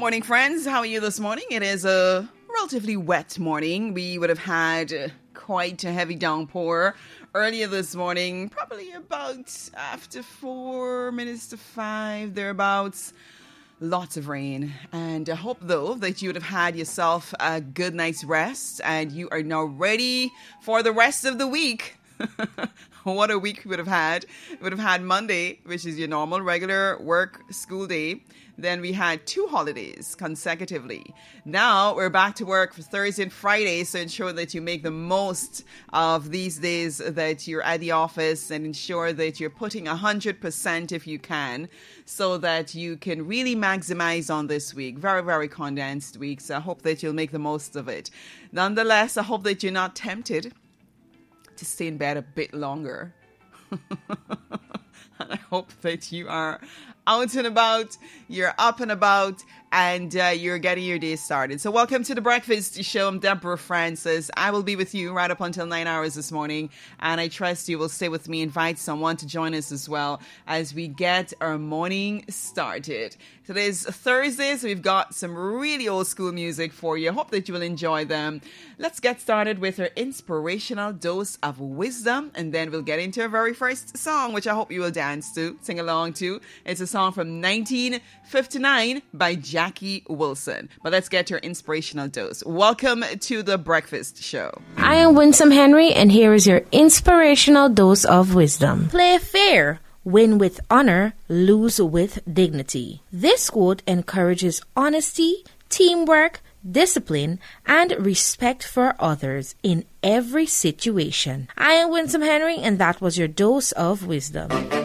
morning, friends. How are you this morning? It is a relatively wet morning. We would have had quite a heavy downpour earlier this morning, probably about after 4 minutes to 5, thereabouts. Lots of rain. And I hope, though, that you would have had yourself a good night's rest and you are now ready for the rest of the week. What a week we would have had. We would have had Monday, which is your normal, regular work school day. Then we had 2 holidays consecutively. Now we're back to work for Thursday and Friday, so ensure that you make the most of these days that you're at the office and ensure that you're putting 100% if you can, so that you can really maximize on this week. Very, very condensed week, so I hope that you'll make the most of it. Nonetheless, I hope that you're not tempted to stay in bed a bit longer. And I hope that you are out and about, you're up and about, and you're getting your day started. So welcome to The Breakfast Show. I'm Deborah Francis. I will be with you right up until 9 hours this morning, and I trust you will stay with me. Invite someone to join us as well as we get our morning started. Today's Thursday, so we've got some really old school music for you. I hope that you will enjoy them. Let's get started with our inspirational dose of wisdom, and then we'll get into our very first song, which I hope you will dance to, sing along to. It's a song from 1959 by Jackie Wilson. But let's get to our inspirational dose. Welcome to The Breakfast Show. I am Winsome Henry, and here is your inspirational dose of wisdom. Play fair. Win with honor, lose with dignity. This quote encourages honesty, teamwork, discipline, and respect for others in every situation. I am Winsome Henry, and that was your dose of wisdom.